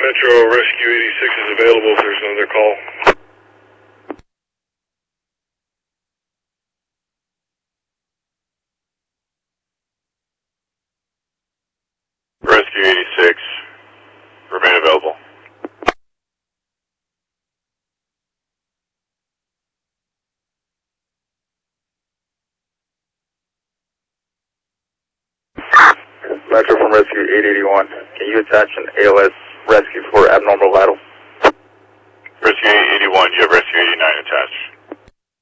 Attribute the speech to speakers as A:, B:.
A: Metro Rescue 86 is available if there's another call.
B: Rescue 86, remain available.
C: Metro from Rescue 881, can you attach an ALS rescue for abnormal vital?
B: Rescue 881, you have Rescue 89 attached.